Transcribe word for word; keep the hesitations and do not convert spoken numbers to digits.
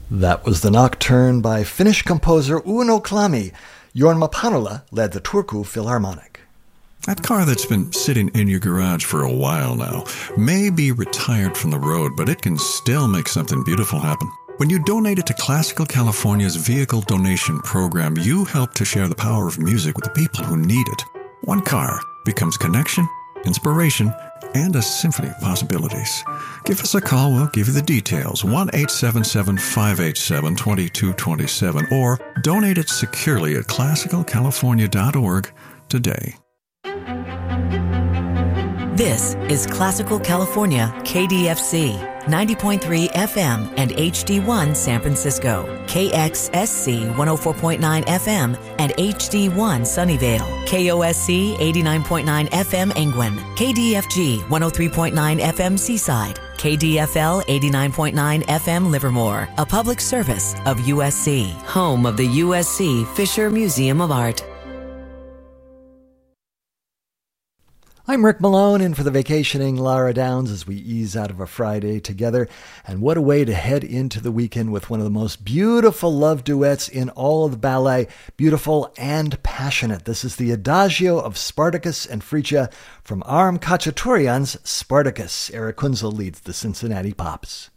That was the Nocturne by Finnish composer Uno Klami. Jorma Panula led the Turku Philharmonic. That car that's been sitting in your garage for a while now may be retired from the road, but it can still make something beautiful happen. When you donate it to Classical California's Vehicle Donation Program, you help to share the power of music with the people who need it. One car becomes connection, inspiration, and a symphony of possibilities. Give us a call. We'll give you the details. one eight seven seven, five eight seven, two two two seven or donate it securely at classical california dot org today. This is Classical California, K D F C, ninety point three F M and H D one San Francisco, K X S C one oh four point nine F M and H D one Sunnyvale, K O S C eighty-nine point nine F M Engwin, K D F G one oh three point nine F M Seaside, K D F L eighty-nine point nine F M Livermore, a public service of U S C, home of the U S C Fisher Museum of Art. I'm Rick Malone, in for the vacationing Lara Downs as we ease out of a Friday together. And what a way to head into the weekend with one of the most beautiful love duets in all of the ballet, beautiful and passionate. This is the Adagio of Spartacus and Phrygia from Aram Khachaturian's Spartacus. Eric Kunzel leads the Cincinnati Pops.